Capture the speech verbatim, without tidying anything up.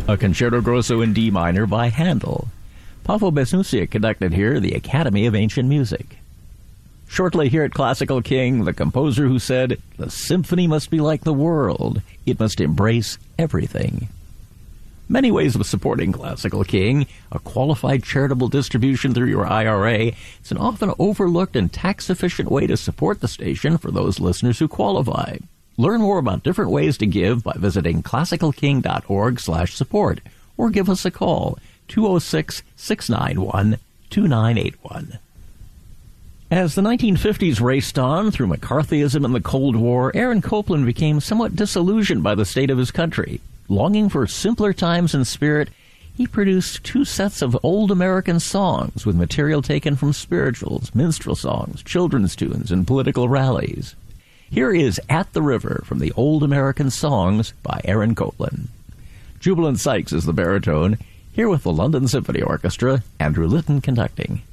A Concerto Grosso in D minor by Handel. Pavo Besnucia conducted here the Academy of Ancient Music. Shortly here at Classical King, the composer who said, "The symphony must be like the world. It must embrace everything." Many ways of supporting Classical King: a qualified charitable distribution through your I R A. It's an often overlooked and tax-efficient way to support the station for those listeners who qualify. Learn more about different ways to give by visiting classical king dot org slash support or give us a call, two oh six, six nine one, two nine eight one. As the nineteen fifties raced on through McCarthyism and the Cold War, Aaron Copland became somewhat disillusioned by the state of his country. Longing for simpler times in spirit, he produced two sets of old American songs with material taken from spirituals, minstrel songs, children's tunes, and political rallies. Here is At the River from the Old American Songs by Aaron Copland. Jubilant Sykes is the baritone, here with the London Symphony Orchestra, Andrew Litton conducting.